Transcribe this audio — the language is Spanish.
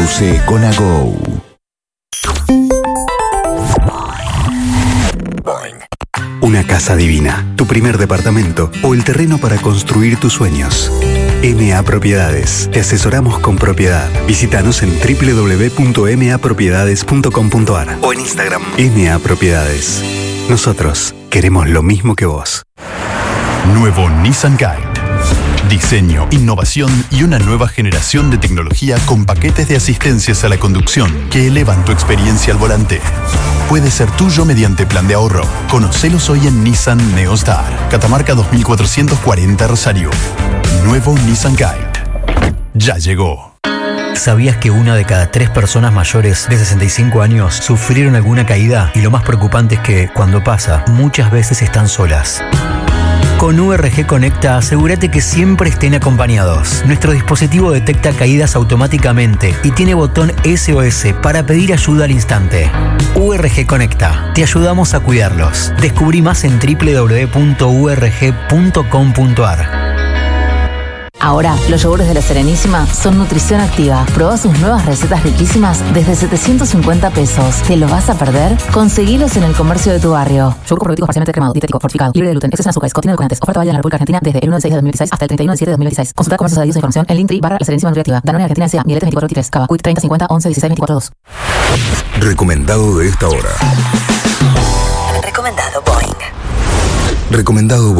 Conduce con Ago. Una casa divina, tu primer departamento o el terreno para construir tus sueños. MA Propiedades. Te asesoramos con propiedad. Visítanos en www.mapropiedades.com.ar o en Instagram. MA Propiedades. Nosotros queremos lo mismo que vos. Nuevo Nissan Guide. Diseño, innovación y una nueva generación de tecnología con paquetes de asistencias a la conducción que elevan tu experiencia al volante. Puede ser tuyo mediante plan de ahorro. Conocelos hoy en Nissan Neostar, Catamarca 2440 Rosario. Nuevo Nissan Guide. Ya llegó. ¿Sabías que 1 de cada 3 personas mayores de 65 años sufrieron alguna caída? Y lo más preocupante es que, cuando pasa, muchas veces están solas. Con URG Conecta, asegúrate que siempre estén acompañados. Nuestro dispositivo detecta caídas automáticamente y tiene botón SOS para pedir ayuda al instante. URG Conecta. Te ayudamos a cuidarlos. Descubrí más en www.urg.com.ar. Ahora, los yogures de La Serenísima son nutrición activa. Probá sus nuevas recetas riquísimas desde 750 pesos. ¿Te los vas a perder? Conseguilos en el comercio de tu barrio. Yogur probiótico parcialmente cremado, dietético, fortificado, libre de gluten, exceso en azúcares, contiene edulcorantes. Oferta válida en la República Argentina desde el 1 del 6 de 2016 hasta el 31 del 7 de 2016. Consulta comercios adheridos e información en Linktree / La Serenísima Nutriactiva. Danone Argentina S.A. Miletes 2423. Cava. Quick 30 50 11 16 24 2. Recomendado de esta hora. Recomendado Boeing. Recomendado